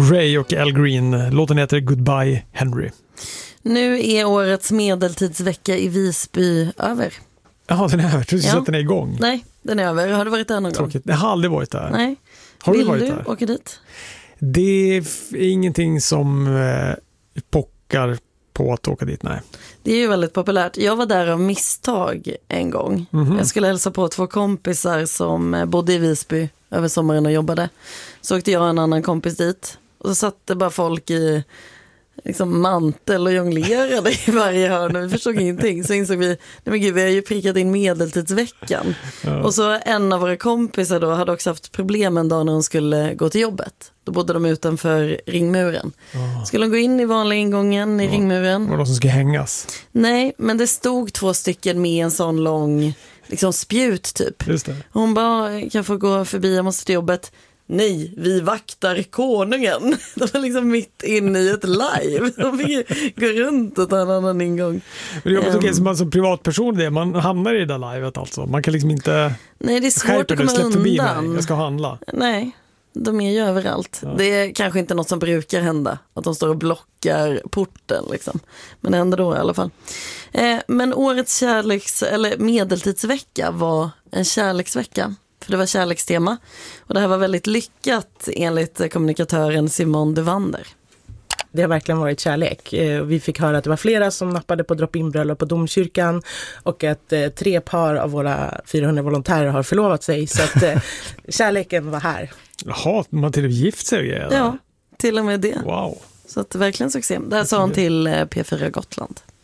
Ray och Al Green. Låten heter Goodbye Henry. Nu är årets medeltidsvecka i Visby över. Ja, den är över. Tror du att den är igång? Nej, den är över. Har du varit där någon gång? Jag har aldrig varit där. Nej. Har Vill du varit du där? åka dit? Det är ingenting som pockar på att åka dit, nej. Det är ju väldigt populärt. Jag var där av misstag en gång. Mm-hmm. Jag skulle hälsa på 2 kompisar som bodde i Visby över sommaren och jobbade. Så åkte jag och en annan kompis dit. Och så satt det bara folk i liksom mantel och jonglerade i varje hörn och vi förstod ingenting. Så insåg vi, nej men gud, vi har ju prickat in medeltidsveckan. Ja. Och så en av våra kompisar då hade också haft problem en dag när hon skulle gå till jobbet. Då bodde de utanför ringmuren. Skulle de gå in i vanliga ingången i ringmuren? Var det de som ska hängas? Nej, men det stod 2 stycken med en sån lång liksom spjut typ. Just det. Hon bara, kan jag få gå förbi, jag måste till jobbet. Nej, vi vaktar konungen. De var liksom mitt inne i ett live. De fick gå runt och ta en annan ingång. Men det är också som man som privatperson, man hamnar i det där livet alltså. Man kan liksom inte... Nej, det är svårt att komma släpp förbi undan. mig, jag ska handla. Nej, de är ju överallt. Ja. Det är kanske inte något som brukar hända. Att de står och blockar porten liksom. Men det händer då i alla fall. Men årets medeltidsvecka var en kärleksvecka. För det var kärlekstema. Och det här var väldigt lyckat enligt kommunikatören Simone Devander. Det har verkligen varit kärlek. Vi fick höra att det var flera som nappade på drop-in-bröllop på domkyrkan och att 3 par av våra 400 volontärer har förlovat sig. Så att kärleken var här. Jaha, man till och med gift sig. Eller? Ja, till och med det. Wow. Så att verkligen succé. Det här sa hon till P4 Gotland.